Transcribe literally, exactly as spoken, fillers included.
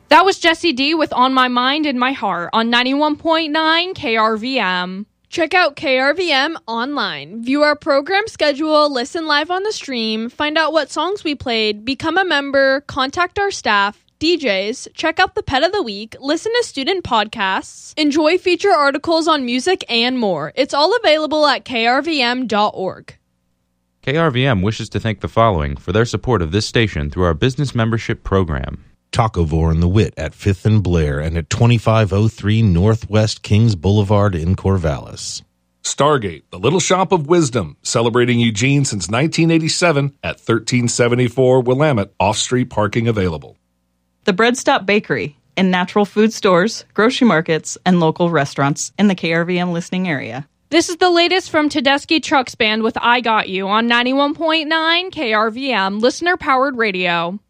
That was Jessie D with On My Mind and My Heart on ninety-one point nine K R V M. Check out K R V M online. View our program schedule, listen live on the stream, find out what songs we played, become a member, contact our staff, D Js, check out the Pet of the Week, listen to student podcasts, enjoy feature articles on music, and more. It's all available at K R V M dot org. K R V M wishes to thank the following for their support of this station through our business membership program. Tacovore and the Wit at fifth and Blair and at twenty-five oh three Northwest Kings Boulevard in Corvallis. Stargate, the Little Shop of Wisdom, celebrating Eugene since nineteen eighty-seven at thirteen seventy-four Willamette, off-street parking available. The Bread Stop Bakery in natural food stores, grocery markets, and local restaurants in the K R V M listening area. This is the latest from Tedeschi Trucks Band with I Got You on ninety-one point nine K R V M, listener-powered radio.